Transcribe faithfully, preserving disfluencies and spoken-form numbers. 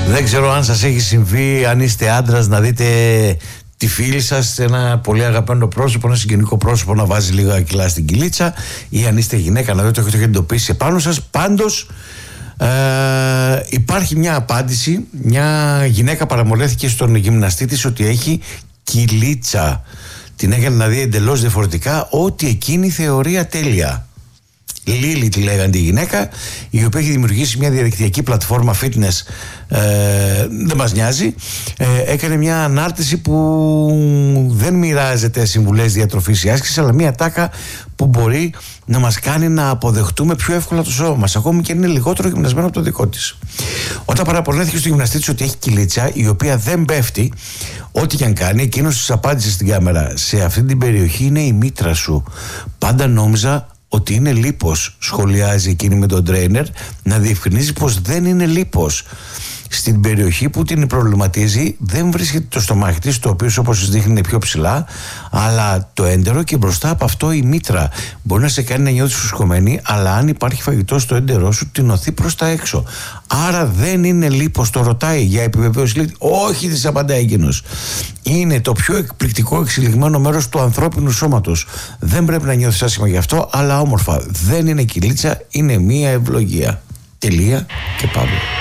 Δεν ξέρω αν σας έχει συμβεί, αν είστε άντρας, να δείτε τη φίλη σας, ένα πολύ αγαπημένο πρόσωπο, ένα συγγενικό πρόσωπο να βάζει λίγα κιλά στην κυλίτσα, ή αν είστε γυναίκα να δείτε ότι το έχετε εντοπίσει επάνω σας. Πάντως ε, υπάρχει μια απάντηση. Μια γυναίκα παραμολέθηκε στον γυμναστή της ότι έχει κυλίτσα. Την έκανε να δει εντελώς διαφορετικά, ότι εκείνη θεωρεί ατέλεια. Λίλη τη λέγανε τη γυναίκα, η οποία έχει δημιουργήσει μια διαδικτυακή πλατφόρμα fitness, ε, δεν μας νοιάζει. ε, έκανε μια ανάρτηση που δεν μοιράζεται συμβουλές διατροφής ή άσκησης, αλλά μια τάκα που μπορεί να μας κάνει να αποδεχτούμε πιο εύκολα το σώμα μας, ακόμη και αν είναι λιγότερο γυμνασμένο από το δικό της. Όταν παραπονέθηκε στο γυμναστή της ότι έχει κυλίτσα, η οποία δεν πέφτει, ό,τι και αν κάνει, εκείνος της απάντησε στην κάμερα: σε αυτή την περιοχή είναι η μήτρα σου. Πάντα νόμιζα ότι είναι λίπος, σχολιάζει εκείνη με τον τρέινερ, να διευκρινίζει πως δεν είναι λίπος. Στην περιοχή που την προβληματίζει δεν βρίσκεται το στομάχι της, το οποίο όπως σας δείχνει είναι πιο ψηλά, αλλά το έντερο, και μπροστά από αυτό η μήτρα. Μπορεί να σε κάνει να νιώθεις φουσκωμένη, αλλά αν υπάρχει φαγητό στο έντερό σου, την οθεί προς τα έξω. Άρα δεν είναι λίπος, το ρωτάει για επιβεβαίωση. Λέει, όχι, της απαντάει εκείνος. Είναι το πιο εκπληκτικό εξελιγμένο μέρος του ανθρώπινου σώματος. Δεν πρέπει να νιώθεις άσχημα γι' αυτό, αλλά όμορφα. Δεν είναι κυλίτσα, είναι μία ευλογία. Τελεία και πάμε.